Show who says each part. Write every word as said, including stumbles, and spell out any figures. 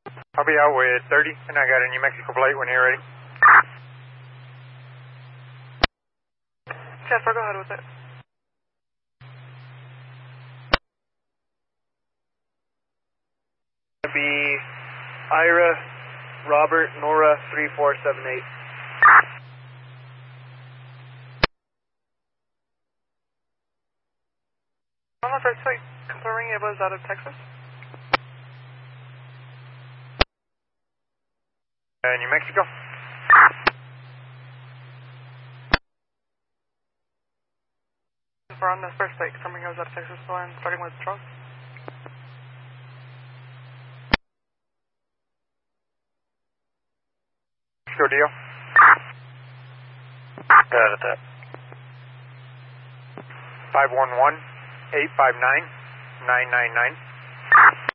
Speaker 1: I'll be out with thirty, and I got a New Mexico plate when you're ready.
Speaker 2: Jasper, go ahead with it.
Speaker 3: It'll be Ira, Robert, Nora, three four seven eight.
Speaker 2: On the first flight, confirming it was out of Texas.
Speaker 1: Uh, New Mexico.
Speaker 2: We're on the first flight, confirming it was out of Texas, and starting with Charles.
Speaker 1: Go deal.
Speaker 3: Got it, that.
Speaker 1: five one one, eight five nine, nine nine nine.